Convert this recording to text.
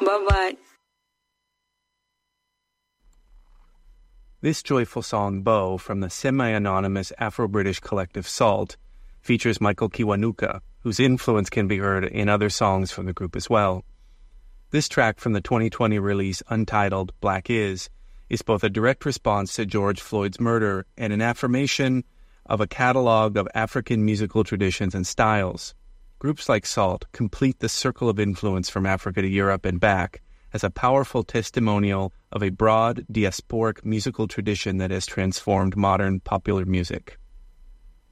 Bye-bye. This joyful song, Beau, from the semi-anonymous Afro-British collective SALT, features Michael Kiwanuka, whose influence can be heard in other songs from the group as well. This track from the 2020 release Untitled Black Is both a direct response to George Floyd's murder and an affirmation of a catalog of African musical traditions and styles. Groups like SALT complete the circle of influence from Africa to Europe and back as a powerful testimonial of a broad, diasporic musical tradition that has transformed modern popular music.